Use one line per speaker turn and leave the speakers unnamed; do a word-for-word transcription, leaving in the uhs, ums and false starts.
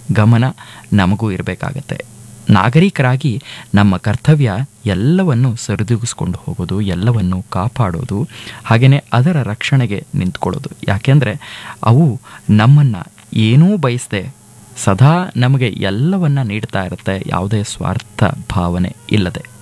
ಗಮನ ನಮಗೂ ಇರಬೇಕಾಗತ್ತೆ. ನಾಗರಿಕರಾಗಿ ನಮ್ಮ ಕರ್ತವ್ಯ ಎಲ್ಲವನ್ನು ಸರಿದೂಗಿಸ್ಕೊಂಡು ಹೋಗೋದು, ಎಲ್ಲವನ್ನು ಕಾಪಾಡೋದು, ಹಾಗೆಯೇ ಅದರ ರಕ್ಷಣೆಗೆ ನಿಂತ್ಕೊಳ್ಳೋದು. ಯಾಕೆಂದರೆ ಅವು ನಮ್ಮನ್ನು ಏನೂ ಬಯಸದೆ ಸದಾ ನಮಗೆ ಎಲ್ಲವನ್ನ ನೀಡ್ತಾ ಇರುತ್ತೆ, ಯಾವುದೇ ಸ್ವಾರ್ಥ ಭಾವನೆ ಇಲ್ಲದೆ.